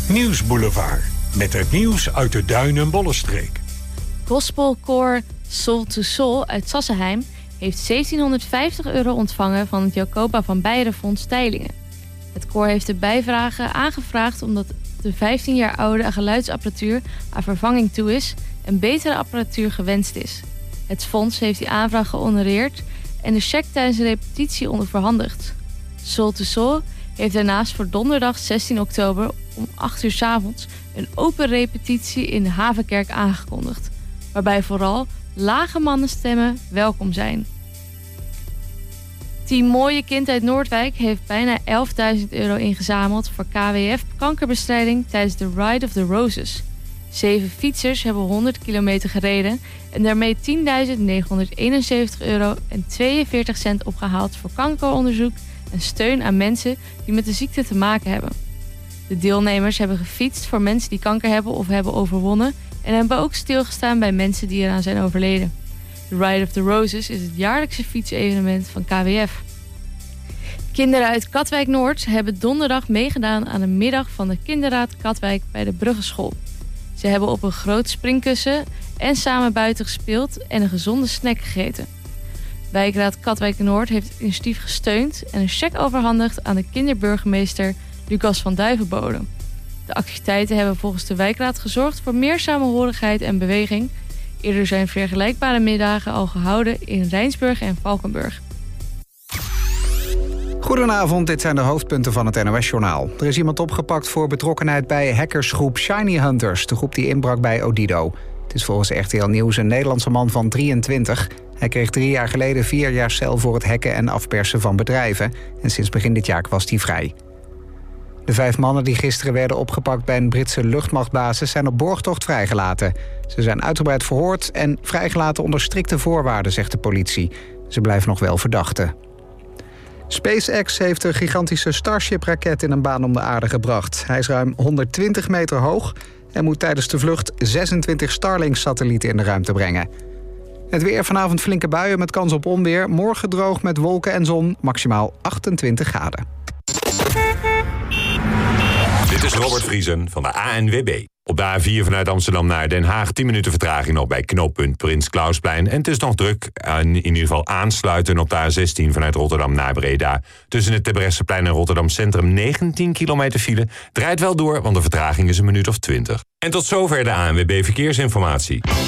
Nieuwsboulevard. Met het nieuws uit de Duin- en Bollenstreek. Gospelkoor Soul to Soul uit Sassenheim heeft €1750 ontvangen van het Jacoba van Beieren-fonds Teylingen. Het koor heeft de bijvragen aangevraagd omdat de 15 jaar oude geluidsapparatuur aan vervanging toe is en betere apparatuur gewenst is. Het fonds heeft die aanvraag gehonoreerd en de cheque tijdens de repetitie overhandigd. Soul to Soul heeft daarnaast voor donderdag 16 oktober om 8 uur 's avonds een open repetitie in de Havenkerk aangekondigd, waarbij vooral lage mannenstemmen welkom zijn. Team Mooie Kind uit Noordwijk heeft bijna €11.000 ingezameld voor KWF-kankerbestrijding tijdens de Ride of the Roses. 7 fietsers hebben 100 kilometer gereden en daarmee €10.971,42 opgehaald voor kankeronderzoek en steun aan mensen die met de ziekte te maken hebben. De deelnemers hebben gefietst voor mensen die kanker hebben of hebben overwonnen en hebben ook stilgestaan bij mensen die eraan zijn overleden. De Ride of the Roses is het jaarlijkse fietsevenement van KWF. Kinderen uit Katwijk-Noord hebben donderdag meegedaan aan de middag van de Kinderraad Katwijk bij de Bruggenschool. Ze hebben op een groot springkussen en samen buiten gespeeld en een gezonde snack gegeten. Wijkraad Katwijk-Noord heeft het initiatief gesteund en een cheque overhandigd aan de kinderburgemeester Lucas van Duivenbode. De activiteiten hebben volgens de wijkraad gezorgd voor meer samenhorigheid en beweging. Eerder zijn vergelijkbare middagen al gehouden in Rijnsburg en Valkenburg. Goedenavond, dit zijn de hoofdpunten van het NOS-journaal. Er is iemand opgepakt voor betrokkenheid bij hackersgroep Shiny Hunters, de groep die inbrak bij Odido. Het is volgens RTL Nieuws een Nederlandse man van 23. Hij kreeg 3 jaar geleden 4 jaar cel voor het hacken en afpersen van bedrijven. En sinds begin dit jaar was hij vrij. De 5 mannen die gisteren werden opgepakt bij een Britse luchtmachtbasis zijn op borgtocht vrijgelaten. Ze zijn uitgebreid verhoord en vrijgelaten onder strikte voorwaarden, zegt de politie. Ze blijven nog wel verdachten. SpaceX heeft de gigantische Starship-raket in een baan om de aarde gebracht. Hij is ruim 120 meter hoog en moet tijdens de vlucht 26 Starlink-satellieten in de ruimte brengen. Het weer: vanavond flinke buien met kans op onweer. Morgen droog met wolken en zon, maximaal 28 graden. Dit is Robert Vriesen van de ANWB. Op de A4 vanuit Amsterdam naar Den Haag 10 minuten vertraging nog bij knooppunt Prins Klausplein. En het is nog druk, in ieder geval aansluiten op de A16 vanuit Rotterdam naar Breda. Tussen het Terbrechtseplein en Rotterdam Centrum 19 kilometer file. Draait wel door, want de vertraging is een minuut of 20. En tot zover de ANWB Verkeersinformatie.